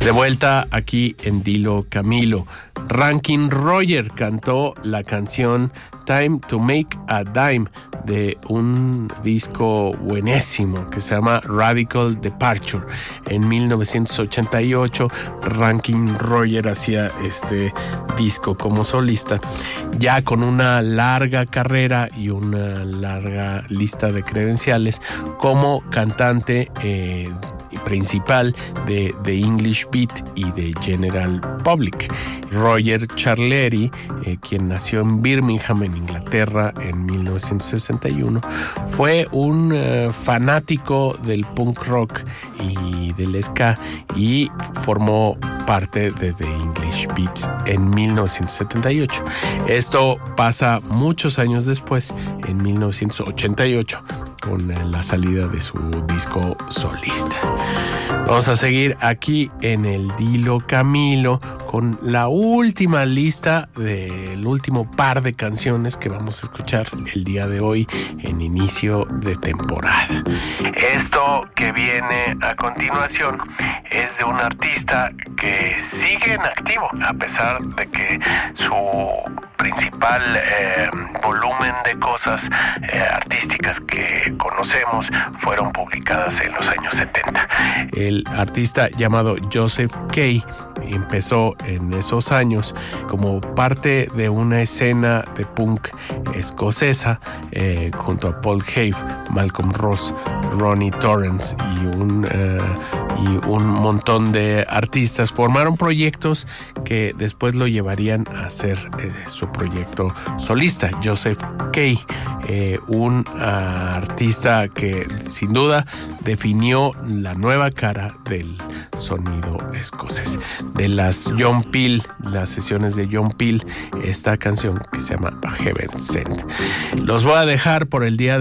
De vuelta aquí en Dilo Camilo. Rankin Roger cantó la canción Time to Make a Dime de un disco buenísimo que se llama Radical Departure. En 1988 Rankin Roger hacía este disco como solista, ya con una larga carrera y una larga lista de credenciales como cantante principal de The English Beat y de General Public. Roger Charleri, quien nació en Birmingham, en Inglaterra, en 1961, fue un fanático del punk rock y del ska y formó parte de The English Beat en 1978. Esto pasa muchos años después, en 1988, con la salida de su disco solista. Vamos a seguir aquí en el Dilo Camilo con la última lista del último par de canciones que vamos a escuchar el día de hoy en inicio de temporada. Esto que viene a continuación es de un artista que sigue en activo a pesar de que su principal volumen de cosas artísticas que conocemos fueron publicadas en los años 70. El artista llamado Joseph Kay empezó en esos años como parte de una escena de punk escocesa junto a Paul Cave, Malcolm Ross, Ronnie Torrance y un montón de artistas. Formaron proyectos que después lo llevarían a hacer su proyecto solista. Joseph Kay, un artista que sin duda definió la nueva cara del sonido escocés. De las John Peel, las sesiones de John Peel, esta canción que se llama Heaven Sent. Los voy a dejar por el día de